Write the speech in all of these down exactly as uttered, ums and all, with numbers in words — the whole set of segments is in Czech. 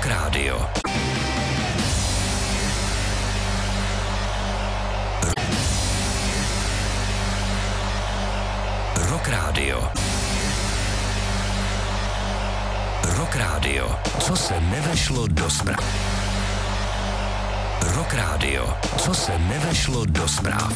Rock Radio. Rock Radio. Rock Radio. Co se nevešlo do zpráv. Rock Radio. Co se nevešlo do zpráv.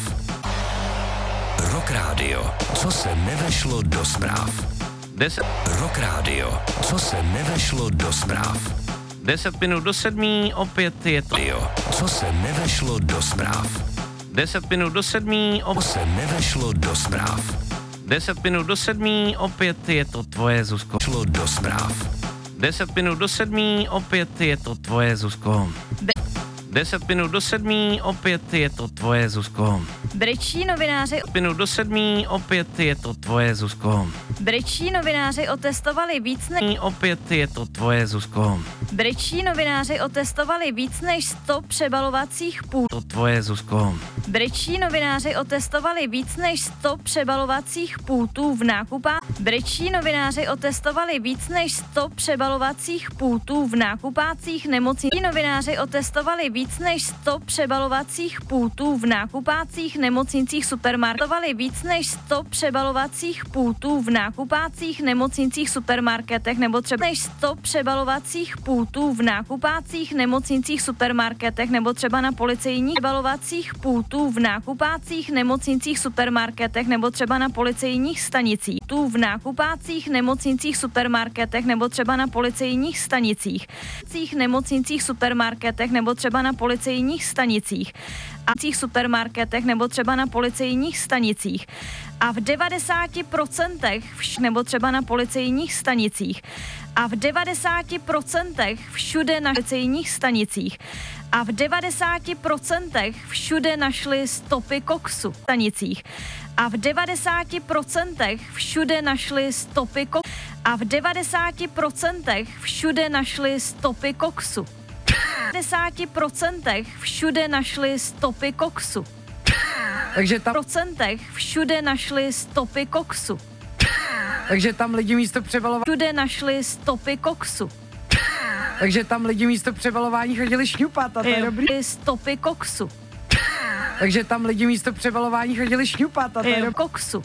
Rock Radio. Co se nevešlo do zpráv. Deset. Rock Radio. Co se nevešlo do zpráv. Deset minut do sedmí, opět je to. Radio. Co se nevešlo do zpráv. Deset minut do sedmí, Co opět. se nevešlo do zpráv. Deset minut do sedmí, opět je to tvoje, Zuzko. Šlo do zpráv. Deset minut do sedmí, opět je to tvoje, Zuzko. Deset minut do sedmí, opět je to tvoje, Zuzko. Britští novináři, Minut do sedmí, opět je to tvoje, Zuzko. britští novináři otestovali víc než Opět je to tvoje, Zuzko. britští novináři otestovali víc než sto přebalovacích půl. To tvoje, Zuzko. Britští novináři otestovali víc než sto přebalovacích pultů v nákupách. Britští novináři otestovali víc než sto přebalovacích pultů v nákupácích nemocnic. Novináři otestovali víc než sto přebalovacích pultů v nákupácích nemocnicích supermarketovali víc než sto přebalovacích pultů v nákupácích nemocnicích supermarketech nebo třeba než sto přebalovacích pultů v nákupácích nemocnicích supermarketech nebo třeba na policejních přebalovacích pultů v nákupácích nemocnicích supermarketech nebo třeba na policejních stanicích. Tu v nákupácích nemocnicích supermarketech nebo třeba na policejních stanicích. Nemocnicích supermarketech nebo třeba na policejních stanicích. A v supermarketech nebo třeba na policejních stanicích. A v devadesáti procentech vš- nebo třeba na policejních stanicích. A v devadesáti procentech všude na policejních stanicích. A v devadesáti procentech všude našli stopy koksu v stanicích. A v devadesáti procentech všude našli stopy koksu. A v devadesáti procentech všude našli stopy koksu. V devadesáti procentech všude našli stopy koksu. Takže tam, procentech všude našli stopy koksu. takže tam lidi místo přebalování, Všude našli stopy koksu. takže tam lidi místo přebalování chodili šňupat a to je dobrý. Stopy koksu. Takže tam lidi místo přebalování chodili šňupat a to je dobrý. Koksu.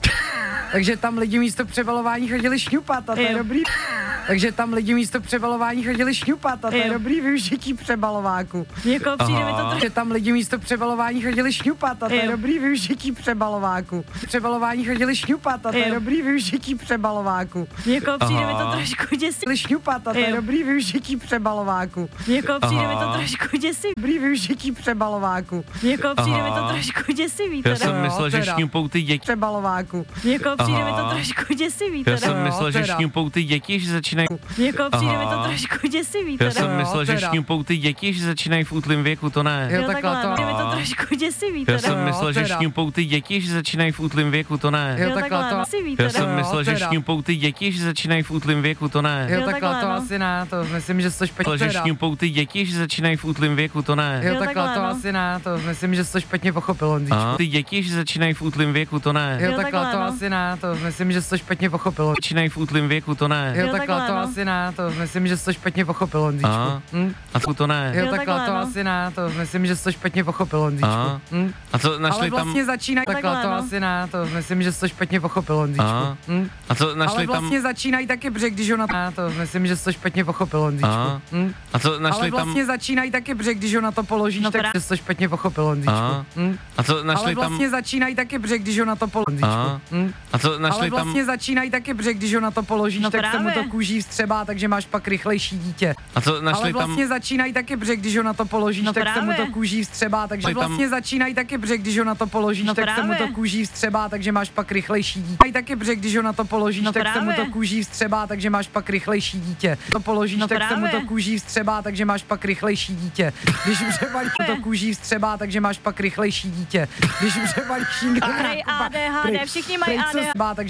Takže tam lidi místo přebalování chodili šňupat a to je dobrý. Takže tam lidi místo přebalování chodili šňupat a to je Jo. dobrý využití přebalováku. Jako přijde mi to trošku. Takže tam lidi místo přebalování chodili šňupat a to je Jo. dobrý využití přebalováku. Přebalování chodili šňupat a to je Jo. dobrý využití přebalováku. Jako přijde mi to Aha. trošku děsivý. Chodili šňupat a to je Jo. dobrý využití přebalováku. Jako přijde mi to Aha. trošku děsivý. Dobrý využití přebalováku. Jako přijde mi to Aha. trošku děsivý. Já Teda. jsem Jo, myslel, že teda. šňupou ty děti. Přebalováku. Jako přijde mi to Aha. trošku děsivý. Já Teda. jsem Jo, myslel, že teda. šňupou ty děti, že začínají. Jako přijde mi to Aha. trošku děsivý. Já Teda. jsem Jo, myslel, že teda. šňupou ty děti, že začínají v útlém věku, to ne. Jo, Jo, takhle takhle, to- přijde mi to trošku děsivý. Já Teda. jsem Jo, myslel, že teda. šňupou ty děti, že začínají v útlém věku, to ne. Jo, Jo, takhle takhle, to- děsivý. Já Teda. jsem Jo, myslel, že teda. šňupou ty děti, že začínají v útlém věku, to ne. Jo, Jo, takhle takhle, to no. asi ne, to myslím, že jsi to špatně Myslel, že teda. šňupou ty děti, že začínají v útlém věku, to ne. Jo, Jo, takhle takhle, to no. asi ne, to myslím, že jsi to špatně pochopil, Honzíčku. A ty děti, že začínají v útlém věku, to ne. Jo, Jo, takhle takhle, to no. asi ne, to myslím, že jsi to špatně pochopil. Začínají v útlém věku, to ne. Jo, Jo, takhle takhle, to no. asi ne, to myslím, že jsi to špatně pochopil, Honzíčku. A? Hm? A co to ne. Jo, Jo, takhle takhle, to no. asi ne, to myslím, že jsi to špatně pochopil, Honzíčku. A? Hm? A co Ale našli tam. vlastně začínají, takhle Takhle, to no. asi ne, to myslím, že jsi to špatně pochopil, Honzíčku. A? Hm? A co Ale našli tam. vlastně začínají taky břeh, když ho na a to myslím, že jsi to špatně pochopil, Honzíčku. A? Hm? A co Ale našli tam. vlastně začínají taky břeh, když ho na to položíš, No tak pra- jsi to špatně pochopil, Honzíčku. A? Hm? A co Ale našli tam. vlastně začínají taky břeh, když ho na to položíš. A? Hm? A co Ale našli tam. vlastně začínají taky břeh, když ho na to položíš, No tak se mu to právě. kůží vstřebá, takže máš pak rychlejší dítě. A co našli Ale tam. vlastně začínají taky břeh, když ho na to položíš, No tak se mu to právě. kůží vstřebá, takže Ale tam- vlastně začínají taky břeh, když ho na to položíš, No tak se mu to právě. kůží vstřebá, takže máš pak rychlejší dítě. Mají taky břeh, když ho na to položíš, No tak se mu to právě. kůží vstřebá, takže máš pak rychlejší dítě. To položíš, No tak se mu to právě. kůží vstřebá, takže máš pak rychlejší dítě. Když přebalíš to kůží vstřebá, takže máš pak rychlejší dítě. Když přebalíš Prej A D H D, všichni mají A D H D. takže